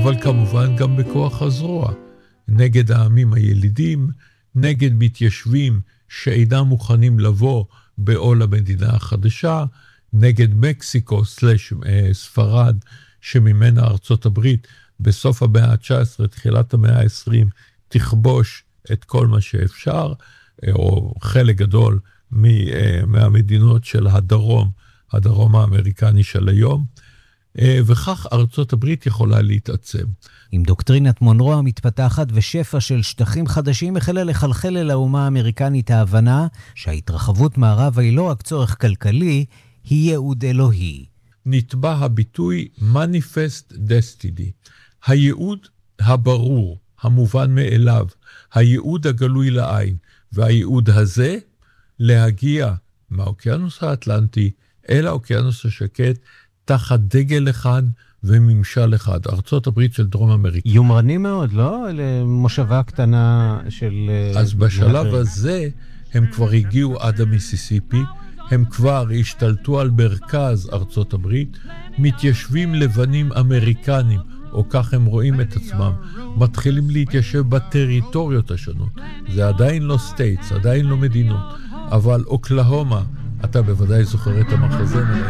אבל כמובן גם בכוח הזרוע, נגד העמים הילידים, נגד מתיישבים שאינם מוכנים לבוא בעול המדינה החדשה, נגד מקסיקו ספרד, שממנה ארצות הברית בסוף המאה ה-19, תחילת המאה ה-20, תכבוש את כל מה שאפשר, או חלק גדול מהמדינות של הדרום האמריקני של היום, וכך ארצות הברית יכולה להתעצם. עם דוקטרינת מונרו המתפתחת ושפע של שטחים חדשים, החלה לחלחל אל האומה האמריקנית ההבנה שההתרחבות מערבה היא לא רק צורך כלכלי, היא ייעוד אלוהי. נטבע הביטוי Manifest Destiny, הייעוד הברור, המובן מאליו, הייעוד הגלוי לעין, והייעוד הזה להגיע מהאוקיינוס האטלנטי אל האוקיינוס השקט, תחת דגל אחד וממשל אחד, ארצות הברית של דרום אמריקה. יומרני מאוד, לא? למושבה קטנה של... אז בשלב הזה הם כבר הגיעו עד המיסיסיפי, הם כבר השתלטו על מרכז ארצות הברית, מתיישבים לבנים אמריקנים, או כך הם רואים את עצמם, מתחילים להתיישב בטריטוריות השונות. זה עדיין לא סטייטס, עדיין לא מדינות, אבל אוקלהומה, אתה בוודאי זוכר את המחזמר,